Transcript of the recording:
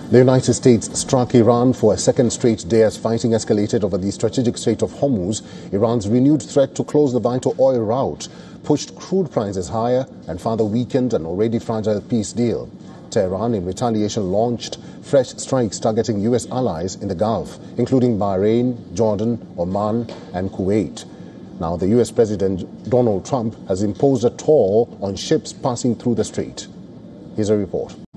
The United States struck Iran for a second straight day as fighting escalated over the strategic Strait of Hormuz. Iran's renewed threat to close the vital oil route pushed crude prices higher and further weakened an already fragile peace deal. Tehran, in retaliation, launched fresh strikes targeting U.S. allies in the Gulf, including Bahrain, Jordan, Oman, and Kuwait. Now, the U.S. President Donald Trump has imposed a toll on ships passing through the strait. Here's a report.